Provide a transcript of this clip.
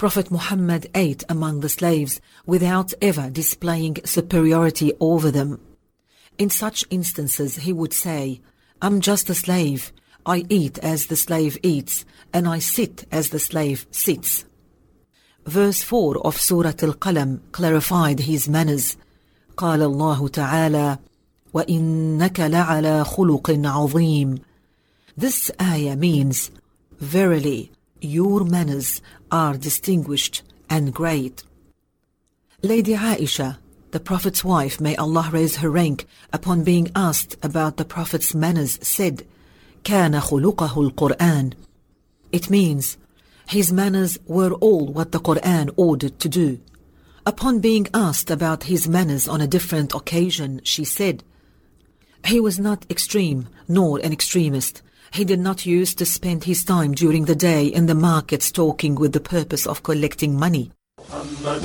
Prophet Muhammad ate among the slaves without ever displaying superiority over them. In such instances he would say, "I'm just a slave. I eat as the slave eats, and I sit as the slave sits." Verse 4 of Surah Al-Qalam clarified his manners. قال الله تعالى وَإِنَّكَ لَعَلَى خُلُقٍ عَظِيمٍ. This ayah means, verily, your manners are distinguished and great. Lady Aisha, the Prophet's wife, may Allah raise her rank, upon being asked about the Prophet's manners, said, كَانَ خُلُقَهُ الْقُرْآنِ. It means, his manners were all what the Qur'an ordered to do. Upon being asked about his manners on a different occasion, she said, he was not extreme nor an extremist. He did not use to spend his time during the day in the markets talking with the purpose of collecting money.